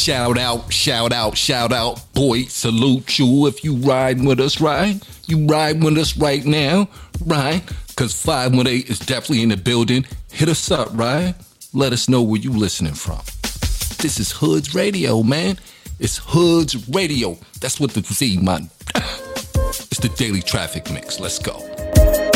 Shout out, boy, salute you if you riding with us, right? You riding with us right now, right? Because 518 is definitely in the building. Hit us up, right? Let us know where you listening from. This is Hoods Radio, man. It's Hoods Radio. That's what the Z, man. It's the Daily Traffic Mix. Let's go.